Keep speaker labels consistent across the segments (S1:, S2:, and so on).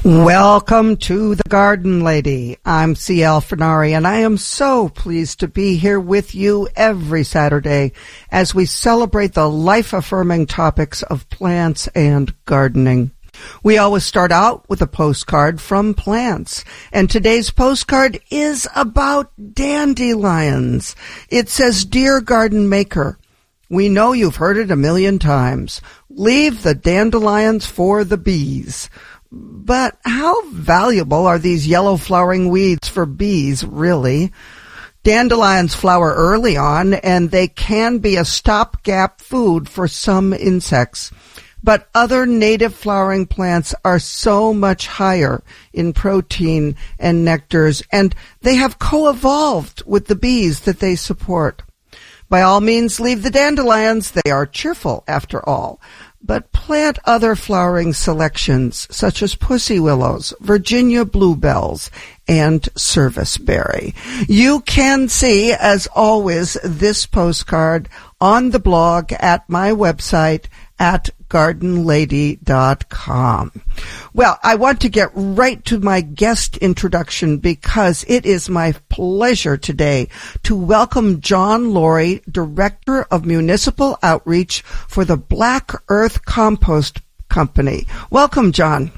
S1: Welcome to The Garden Lady. I'm C.L. Fernari, and I am so pleased to be here with you every Saturday as we celebrate the life-affirming topics of plants and gardening. We always start out with a postcard from plants, and today's postcard is about dandelions. It says, "Dear Garden Maker, we know you've heard it a million times. Leave the dandelions for the bees." But how valuable are these yellow flowering weeds for bees, really? Dandelions flower early on, and they can be a stopgap food for some insects. But other native flowering plants are so much higher in protein and nectars, and they have co-evolved with the bees that they support. By all means, leave the dandelions. They are cheerful, after all. But plant other flowering selections, such as pussy willows, Virginia bluebells, and serviceberry. You can see, as always, this postcard on the blog at my website at gardenlady.com. Well, I want to get right to my guest introduction because it is my pleasure today to welcome John Laurie, Director of Municipal Outreach for the Black Earth Compost Company. Welcome, John.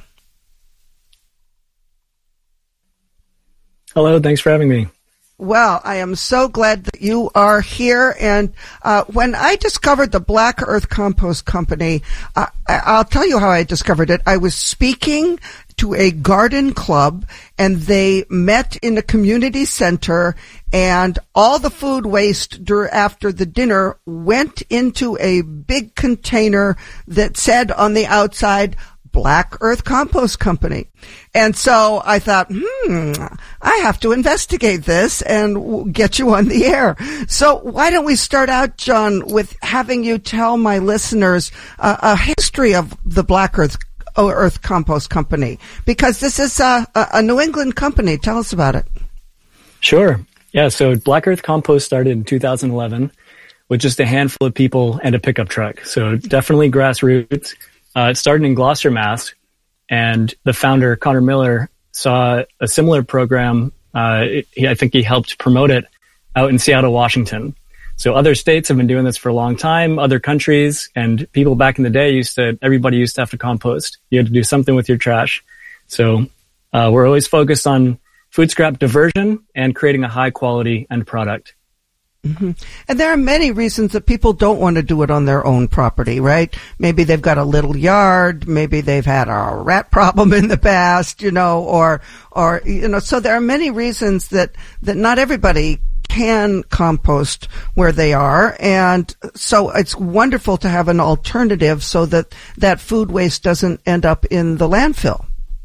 S2: Hello, thanks for having me.
S1: Well, I am so glad that you are here. And when I discovered the Black Earth Compost Company, I'll tell you how I discovered it. I was speaking to a garden club, and they met in a community center, and all the food waste after the dinner went into a big container that said on the outside, Black Earth Compost Company. And so I thought, I have to investigate this and get you on the air. So why don't we start out, John, with having you tell my listeners a history of the Black Earth Compost Company, because this is a New England company. Tell us about it.
S2: Sure. Yeah, so Black Earth Compost started in 2011 with just a handful of people and a pickup truck. So definitely grassroots. It started in Gloucester, Mass., and the founder, Connor Miller, saw a similar program. I think he helped promote it out in Seattle, Washington. So other states have been doing this for a long time, other countries, and people back in the day everybody used to have to compost. You had to do something with your trash. So we're always focused on food scrap diversion and creating a high quality end product.
S1: Mm-hmm. And there are many reasons that people don't want to do it on their own property, right? Maybe they've got a little yard, maybe they've had a rat problem in the past, or so there are many reasons that not everybody can compost where they are. And so it's wonderful to have an alternative so that food waste doesn't end up in the landfill.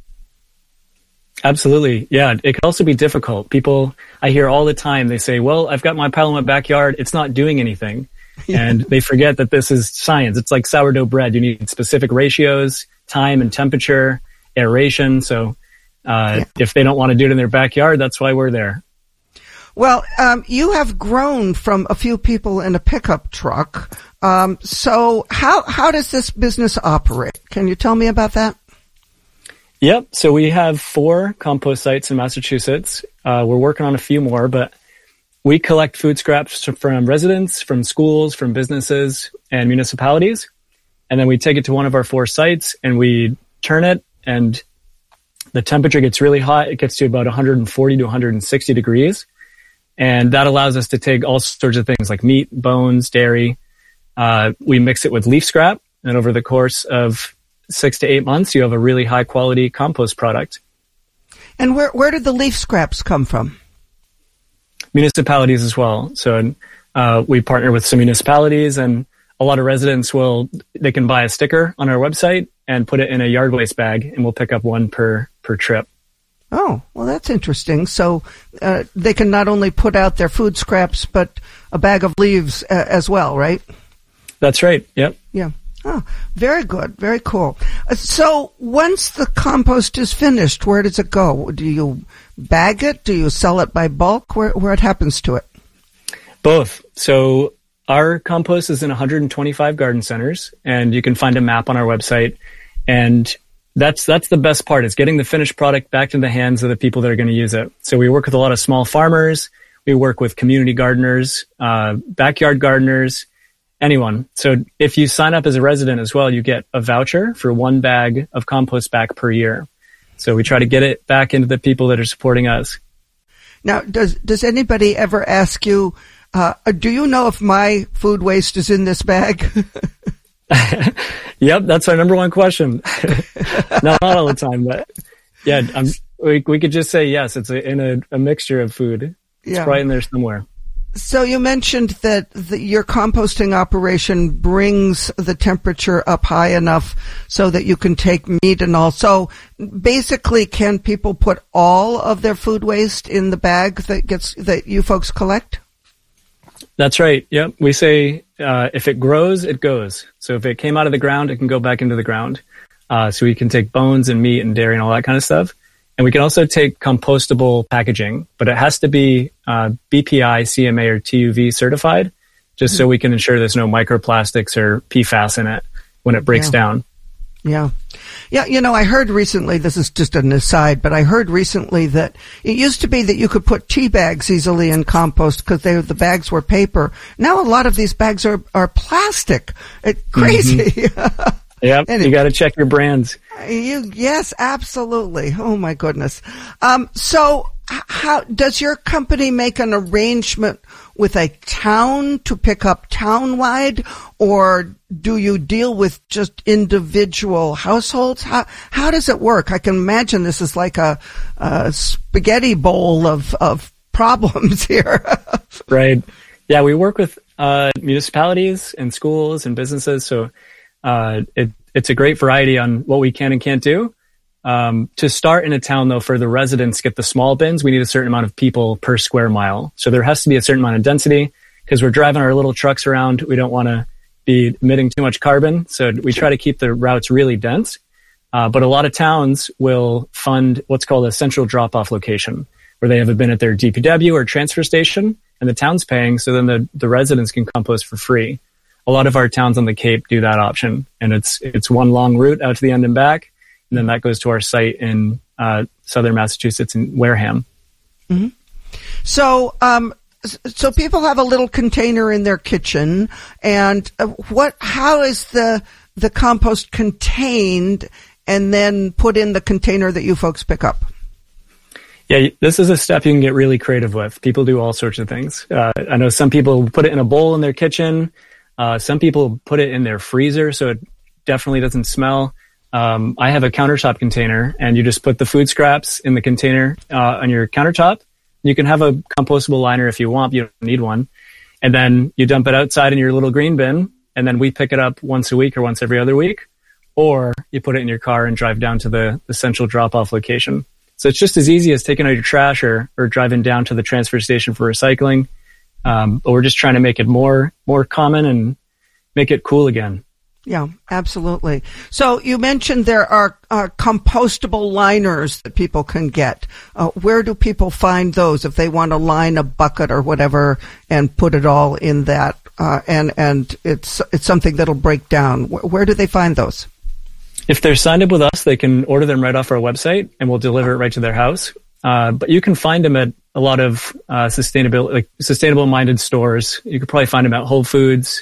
S2: Absolutely. Yeah. It can also be difficult. People, I hear all the time, they say, well, I've got my pile in my backyard. It's not doing anything. Yeah. And they forget that this is science. It's like sourdough bread. You need specific ratios, time and temperature, aeration. So if they don't want to do it in their backyard, that's why we're there.
S1: Well, you have grown from a few people in a pickup truck. So how does this business operate? Can you tell me about that?
S2: Yep. So we have 4 compost sites in Massachusetts. We're working on a few more, but we collect food scraps from residents, from schools, from businesses and municipalities. And then we take it to one of our 4 sites and we turn it, and the temperature gets really hot. It gets to about 140 to 160 degrees. And that allows us to take all sorts of things like meat, bones, dairy. We mix it with leaf scrap, and over the course of 6 to 8 months, you have a really high quality compost product.
S1: And where did the leaf scraps come from?
S2: Municipalities as well. So we partner with some municipalities, and a lot of residents they can buy a sticker on our website and put it in a yard waste bag, and we'll pick up one per trip.
S1: Oh, well, that's interesting. So they can not only put out their food scraps, but a bag of leaves as well, right?
S2: That's right. Yep.
S1: Yeah. Oh, very good. Very cool. So once the compost is finished, where does it go? Do you bag it? Do you sell it by bulk? Where it happens to it?
S2: Both. So our compost is in 125 garden centers, and you can find a map on our website. And That's the best part, is getting the finished product back in the hands of the people that are going to use it. So we work with a lot of small farmers. We work with community gardeners, backyard gardeners, anyone. So if you sign up as a resident as well, you get a voucher for 1 bag of compost back per year. So we try to get it back into the people that are supporting us.
S1: Now, does anybody ever ask you, do you know if my food waste is in this bag?
S2: Yep, that's our number one question. Not all the time, but yeah, we could just say yes. It's in a mixture of food. It's probably in there somewhere.
S1: So you mentioned that your composting operation brings the temperature up high enough so that you can take meat and all. So basically, can people put all of their food waste in the bag that you folks collect?
S2: That's right. Yep. We say if it grows, it goes. So if it came out of the ground, it can go back into the ground. So we can take bones and meat and dairy and all that kind of stuff. And we can also take compostable packaging, but it has to be BPI, CMA, or TUV certified, just so we can ensure there's no microplastics or PFAS in it when it breaks down.
S1: Yeah. Yeah, I heard recently, this is just an aside, but I heard recently that it used to be that you could put tea bags easily in compost because the bags were paper. Now a lot of these bags are plastic. It's crazy.
S2: Mm-hmm. Yep, you got to check your brands.
S1: Yes, absolutely. Oh my goodness. So how does your company make an arrangement with a town to pick up town-wide, or do you deal with just individual households? How does it work? I can imagine this is like a spaghetti bowl of problems here.
S2: Right. Yeah, we work with municipalities and schools and businesses, so it's a great variety on what we can and can't do. To start in a town, though, for the residents get the small bins, we need a certain amount of people per square mile. So there has to be a certain amount of density because we're driving our little trucks around. We don't want to be emitting too much carbon. So we try to keep the routes really dense. But a lot of towns will fund what's called a central drop-off location, where they have a bin at their DPW or transfer station, and the town's paying, so then the residents can compost for free. A lot of our towns on the Cape do that option, and it's one long route out to the end and back. And then that goes to our site in southern Massachusetts in Wareham.
S1: Mm-hmm. So people have a little container in their kitchen, and how is the compost contained and then put in the container that you folks pick up?
S2: Yeah, this is a step you can get really creative with. People do all sorts of things. I know some people put it in a bowl in their kitchen. Some people put it in their freezer, so it definitely doesn't smell. I have a countertop container, and you just put the food scraps in the container on your countertop. You can have a compostable liner if you want, but you don't need one. And then you dump it outside in your little green bin, and then we pick it up once a week or once every other week. Or you put it in your car and drive down to the central drop-off location. So it's just as easy as taking out your trash or driving down to the transfer station for recycling. But we're just trying to make it more common and make it cool again.
S1: Yeah, absolutely. So you mentioned there are compostable liners that people can get. Where do people find those if they want to line a bucket or whatever and put it all in that? And it's something that'll break down. Where do they find those?
S2: If they're signed up with us, they can order them right off our website, and we'll deliver it right to their house. But you can find them at a lot of sustainable-minded stores. You could probably find them at Whole Foods.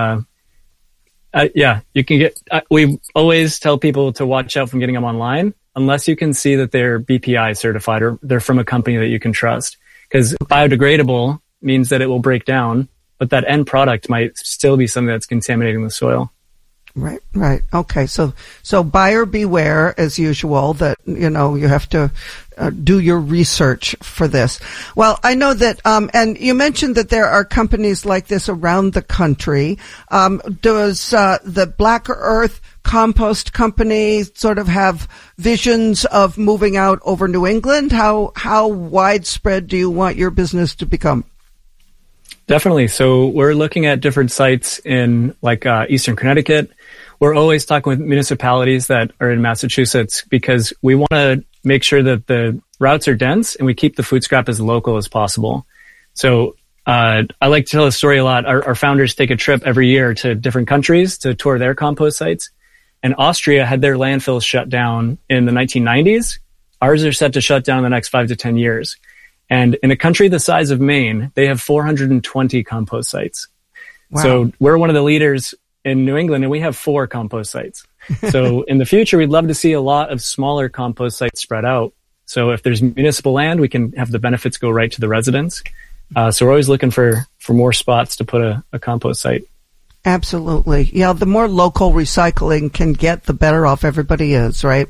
S2: You can get. We always tell people to watch out from getting them online, unless you can see that they're BPI certified or they're from a company that you can trust. Because biodegradable means that it will break down, but that end product might still be something that's contaminating the soil.
S1: Right. Okay. So buyer beware, as usual, that, you have to do your research for this. Well, I know that, and you mentioned that there are companies like this around the country. Does the Black Earth Compost Company sort of have visions of moving out over New England? How widespread do you want your business to become?
S2: Definitely. So we're looking at different sites in Eastern Connecticut. We're always talking with municipalities that are in Massachusetts because we want to make sure that the routes are dense and we keep the food scrap as local as possible. So I like to tell a story a lot. Our founders take a trip every year to different countries to tour their compost sites. And Austria had their landfills shut down in the 1990s. Ours are set to shut down in the next 5 to 10 years. And in a country the size of Maine, they have 420 compost sites. Wow. So we're one of the leaders in New England, and we have 4 compost sites. So in the future, we'd love to see a lot of smaller compost sites spread out. So if there's municipal land, we can have the benefits go right to the residents. So we're always looking for more spots to put a compost site.
S1: Absolutely. Yeah, the more local recycling can get, the better off everybody is, right?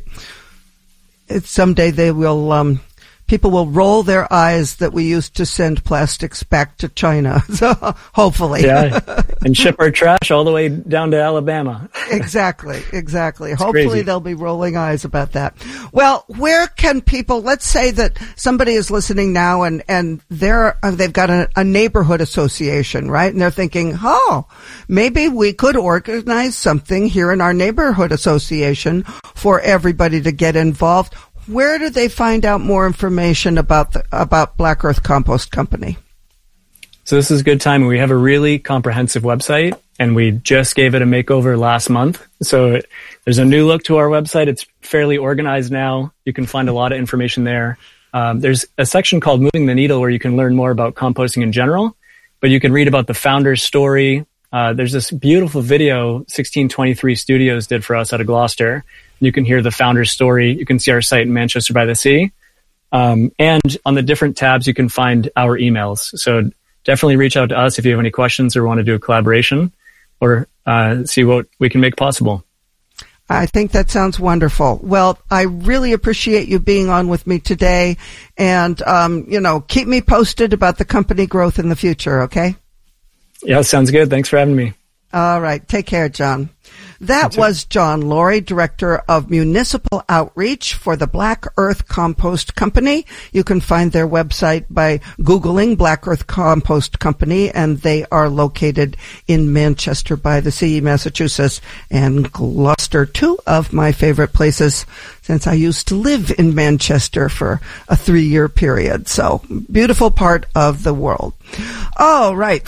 S1: Someday they will, people will roll their eyes that we used to send plastics back to China. So hopefully. Yeah,
S2: and ship our trash all the way down to Alabama.
S1: Exactly. Hopefully crazy. They'll be rolling eyes about that. Well, where can people, let's say that somebody is listening now and they've got a neighborhood association, right? And they're thinking, maybe we could organize something here in our neighborhood association for everybody to get involved. Where do they find out more information about Black Earth Compost Company?
S2: So this is a good time. We have a really comprehensive website, and we just gave it a makeover last month. So there's a new look to our website. It's fairly organized now. You can find a lot of information there. There's a section called Moving the Needle where you can learn more about composting in general, but you can read about the founder's story. There's this beautiful video 1623 Studios did for us out of Gloucester. You can hear the founder's story. You can see our site in Manchester by the Sea. And on the different tabs, you can find our emails. So definitely reach out to us if you have any questions or want to do a collaboration or see what we can make possible.
S1: I think that sounds wonderful. Well, I really appreciate you being on with me today. And, keep me posted about the company growth in the future, okay?
S2: Yeah, sounds good. Thanks for having me.
S1: All right. Take care, John. That was John Laurie, Director of Municipal Outreach for the Black Earth Compost Company. You can find their website by Googling Black Earth Compost Company, and they are located in Manchester by the Sea, Massachusetts, and Gloucester, 2 of my favorite places since I used to live in Manchester for a 3-year period. So, beautiful part of the world. All right,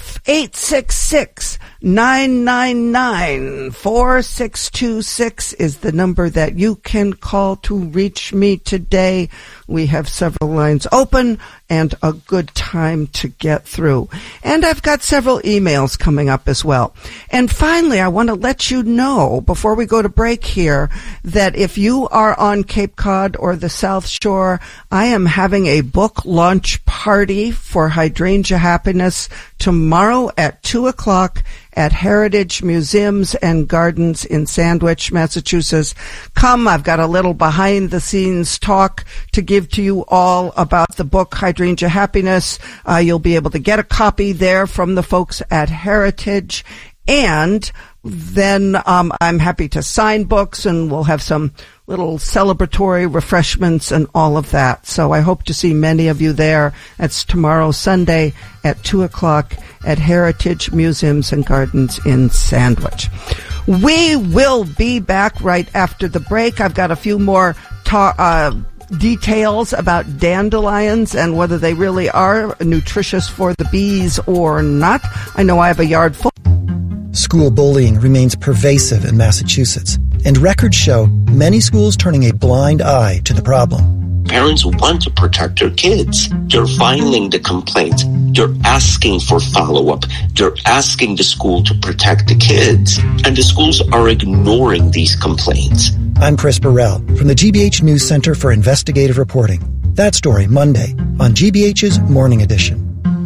S1: 866-999-4626 is the number that you can call to reach me today. We have several lines open and a good time to get through. And I've got several emails coming up as well. And finally, I want to let you know, before we go to break here, that if you are on Cape Cod or the South Shore, I am having a book launch party for Hydrangea Happiness tomorrow at 2:00 at Heritage Museums and Gardens in Sandwich, Massachusetts. Come, I've got a little behind-the-scenes talk to give to you all about the book Hydrangea Happiness. You'll be able to get a copy there from the folks at Heritage. And then I'm happy to sign books, and we'll have some little celebratory refreshments and all of that. So I hope to see many of you there. That's tomorrow, Sunday, at 2:00 at Heritage Museums and Gardens in Sandwich. We will be back right after the break. I've got a few more details about dandelions and whether they really are nutritious for the bees or not. I know I have a yard full.
S3: School bullying remains pervasive in Massachusetts, and records show many schools turning a blind eye to the problem.
S4: Parents want to protect their kids. They're filing the complaints. They're asking for follow-up. They're asking the school to protect the kids. And the schools are ignoring these complaints.
S3: I'm Chris Burrell from the GBH News Center for Investigative Reporting. That story Monday on GBH's Morning Edition.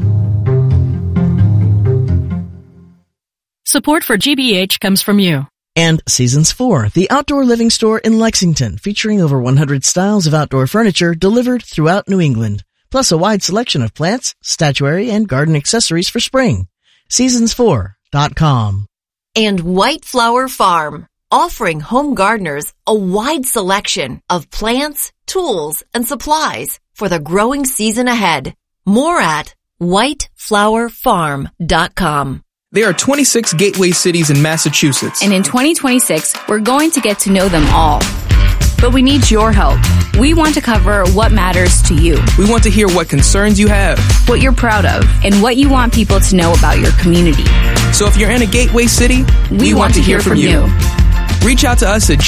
S5: Support for GBH comes from you.
S6: And Seasons 4, the outdoor living store in Lexington, featuring over 100 styles of outdoor furniture delivered throughout New England, plus a wide selection of plants, statuary, and garden accessories for spring. Seasons4.com.
S7: And White Flower Farm, offering home gardeners a wide selection of plants, tools, and supplies for the growing season ahead. More at whiteflowerfarm.com.
S8: There are 26 gateway cities in Massachusetts.
S9: And in 2026, we're going to get to know them all. But we need your help. We want to cover what matters to you.
S8: We want to hear what concerns you have,
S9: what you're proud of, and what you want people to know about your community.
S8: So if you're in a gateway city, we want to hear from you. Reach out to us at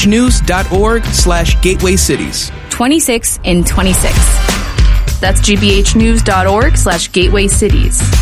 S8: gbhnews.org/gatewaycities.
S9: 26 in 26. That's gbhnews.org/gatewaycities.